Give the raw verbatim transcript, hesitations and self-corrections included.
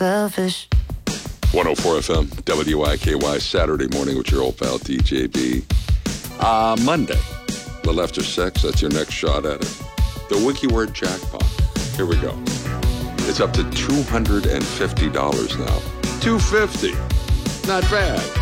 selfish. one oh four F M, W I K Y, Saturday morning with your old pal D J B. Uh, Monday, a little after six, that's your next shot at it. The Wiki Word Jackpot. Here we go. It's up to two hundred fifty dollars now. two hundred fifty dollars. Not bad.